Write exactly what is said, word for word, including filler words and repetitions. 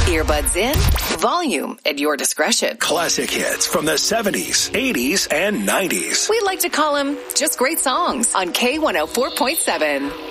Earbuds in, volume at your discretion. Classic hits from the seventies, eighties, and nineties. We like to call them just great songs on K one oh four point seven.